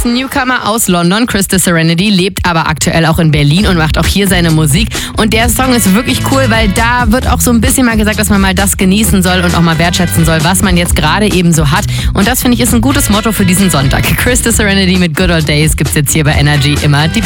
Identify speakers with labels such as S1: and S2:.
S1: ein Newcomer aus London. Chris the Serenity lebt aber aktuell auch in Berlin und macht auch hier seine Musik. Und der Song ist wirklich cool, weil da wird auch so ein bisschen mal gesagt, dass man mal das genießen soll und auch mal wertschätzen soll, was man jetzt gerade eben so hat. Und das, finde ich, ist ein gutes Motto für diesen Sonntag. Chris the Serenity mit Good Old Days gibt's jetzt hier bei Energy immer die